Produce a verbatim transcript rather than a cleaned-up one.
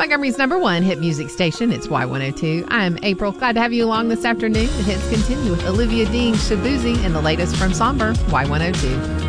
Montgomery's number one hit music station. It's Y one oh two. I'm April. Glad to have you along this afternoon. The hits continue with Olivia Dean, Shaboozey, and the latest from Somber, Y one oh two.